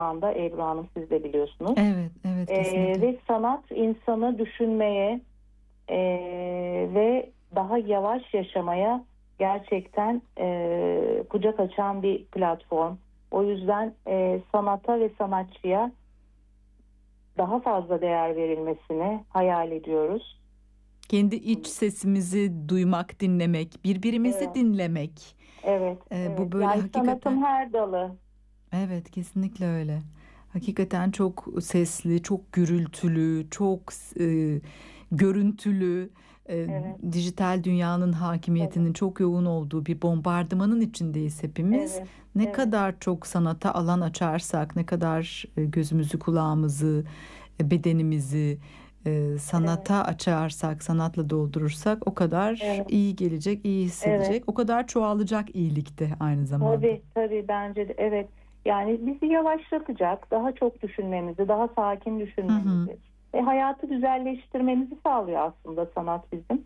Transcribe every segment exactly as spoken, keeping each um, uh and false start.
anda Ebru Hanım, siz de biliyorsunuz. Evet, evet, Ee, kesinlikle. ve sanat insanı düşünmeye e, ve daha yavaş yaşamaya gerçekten e, kucak açan bir platform. O yüzden e, sanata ve sanatçıya daha fazla değer verilmesini hayal ediyoruz. Kendi iç sesimizi duymak, dinlemek, birbirimizi Evet, dinlemek. evet, Ee, bu evet. böyle Yani hakikaten. sanatın her dalı. Evet, kesinlikle öyle. Hakikaten çok sesli, çok gürültülü, çok e, görüntülü, e, Evet, dijital dünyanın evet, hakimiyetinin çok yoğun olduğu bir bombardımanın içindeyiz hepimiz. evet, Ne evet, kadar çok sanata alan açarsak, ne kadar e, gözümüzü, kulağımızı, e, bedenimizi e, evet, sanata açarsak, sanatla doldurursak o kadar evet, iyi gelecek, iyi evet. hissedecek, o kadar çoğalacak iyilikte aynı zamanda. Tabii, tabii, bence de evet. Yani bizi yavaşlatacak, daha çok düşünmemizi, daha sakin Hı hı. düşünmemizi ve hayatı güzelleştirmemizi sağlıyor aslında sanat bizim.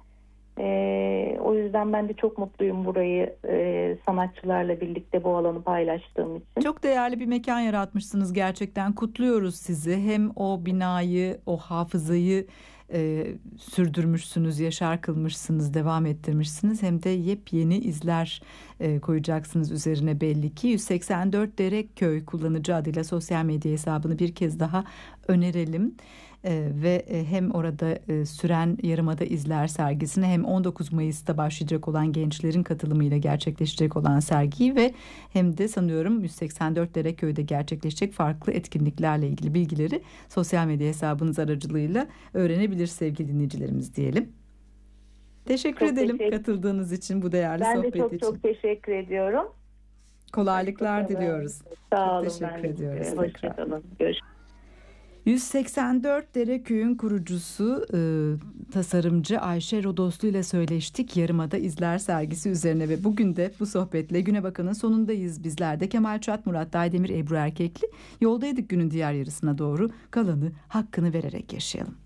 Ee, o yüzden ben de çok mutluyum burayı e, sanatçılarla birlikte bu alanı paylaştığım için. Çok değerli bir mekan yaratmışsınız gerçekten. Kutluyoruz sizi. Hem o binayı, o hafızayı e, sürdürmüşsünüz, yaşar kılmışsınız, devam ettirmişsiniz. Hem de yepyeni izler e, koyacaksınız üzerine belli ki. yüz seksen dört Dereköy kullanıcı adıyla sosyal medya hesabını bir kez daha önerelim. E, ve e, hem orada e, süren Yarımada İzler sergisini, hem on dokuz Mayıs'ta başlayacak olan gençlerin katılımıyla gerçekleşecek olan sergiyi ve hem de sanıyorum yüz seksen dört Dereköy'de gerçekleşecek farklı etkinliklerle ilgili bilgileri sosyal medya hesabınız aracılığıyla öğrenebilir sevgili dinleyicilerimiz diyelim. Teşekkür Çok edelim teşekkür. katıldığınız için, bu değerli Ben de sohbet çok için. çok teşekkür ediyorum. Kolaylıklar Hoşçakalın. diliyoruz. Çok Sağ olun, ben teşekkür de size. ediyoruz tekrar. Hoşçakalın. Görüşürüz. yüz seksen dört Dereköy'ün kurucusu, e, tasarımcı Ayşe Rodoslu ile söyleştik Yarımada İzler sergisi üzerine ve bugün de bu sohbetle Güne Bakan'ın sonundayız bizler de. Kemal Çat, Murat Daydemir, Ebru Erkekli. Yoldaydık günün diğer yarısına doğru. Kalanı hakkını vererek yaşayalım.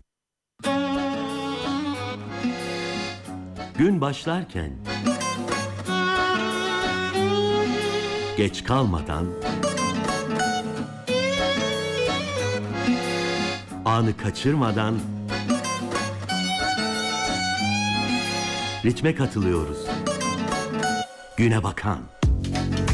Gün başlarken geç kalmadan, anı kaçırmadan ritme katılıyoruz. Güne Bakan.